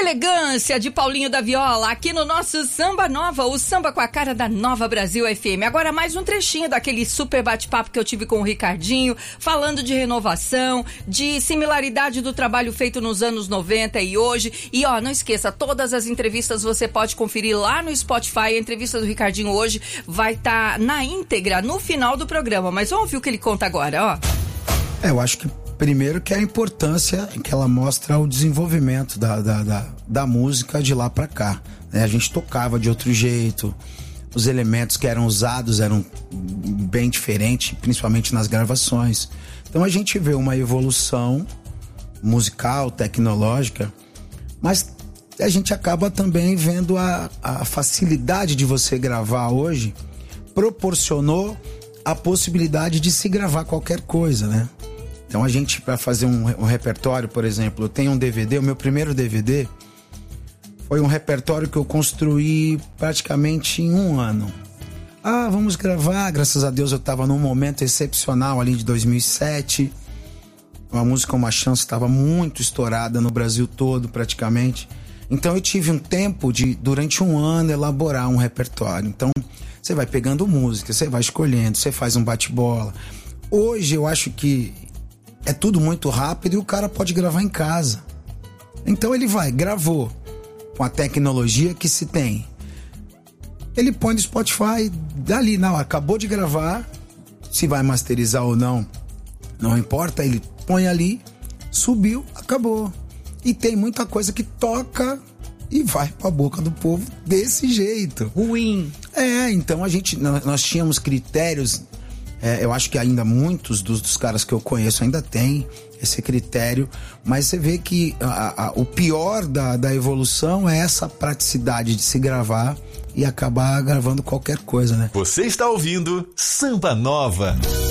elegância de Paulinho da Viola, aqui no nosso Samba Nova, o samba com a cara da Nova Brasil FM. Agora mais um trechinho daquele super bate-papo que eu tive com o Ricardinho, falando de renovação, de similaridade do trabalho feito nos anos 90 e hoje. E ó, não esqueça, todas as entrevistas você pode conferir lá no Spotify. A entrevista do Ricardinho hoje vai estar na íntegra no final do programa, mas vamos ouvir o que ele conta agora, ó. Eu acho que primeiro que é a importância que ela mostra o desenvolvimento da música de lá pra cá, né? A gente tocava de outro jeito, os elementos que eram usados eram bem diferentes, principalmente nas gravações. Então a gente vê uma evolução musical, tecnológica, mas a gente acaba também vendo a facilidade de você gravar hoje proporcionou a possibilidade de se gravar qualquer coisa, né? Então a gente, para fazer um repertório, por exemplo, eu tenho um DVD, o meu primeiro DVD foi um repertório que eu construí praticamente em um ano. Vamos gravar, graças a Deus eu estava num momento excepcional ali de 2007, a música Uma Chance estava muito estourada no Brasil todo praticamente, então eu tive um tempo de, durante um ano, elaborar um repertório. Então você vai pegando música, você vai escolhendo, você faz um bate-bola. Hoje eu acho que é tudo muito rápido e o cara pode gravar em casa. Então ele gravou com a tecnologia que se tem. Ele põe no Spotify, dali, não, acabou de gravar, se vai masterizar ou não, não importa, ele põe ali, subiu, acabou. E tem muita coisa que toca e vai pra boca do povo desse jeito. Ruim. Então nós tínhamos critérios. Eu acho que ainda muitos dos caras que eu conheço ainda tem esse critério, mas você vê que o pior da evolução é essa praticidade de se gravar e acabar gravando qualquer coisa, né? Você está ouvindo Samba Nova.